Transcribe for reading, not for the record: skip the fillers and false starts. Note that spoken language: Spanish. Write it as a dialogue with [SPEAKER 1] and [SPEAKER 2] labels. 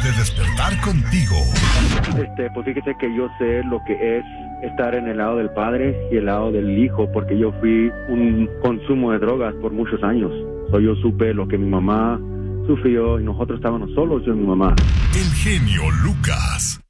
[SPEAKER 1] de despertar contigo.
[SPEAKER 2] Pues fíjese que yo sé lo que es estar en el lado del padre y el lado del hijo, porque yo fui un consumo de drogas por muchos años. Yo supe lo que mi mamá sufrió y nosotros estábamos solos, yo y mi mamá.
[SPEAKER 1] El genio Lucas.